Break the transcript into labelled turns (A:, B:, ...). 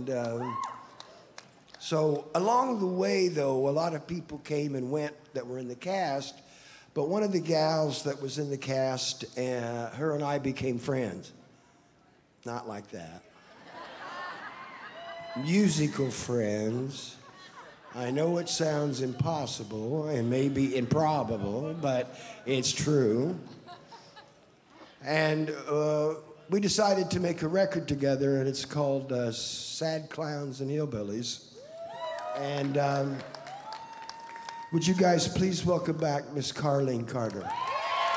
A: So along the way, though, a lot of people came and went that were in the cast, but one of the gals that was in the cast, her and I became friends. Not like that. Musical friends. I know it sounds impossible and maybe improbable, but it's true. And we decided to make a record together, and it's called Sad Clowns and Hillbillies. And would you guys please welcome back Miss Carlene Carter?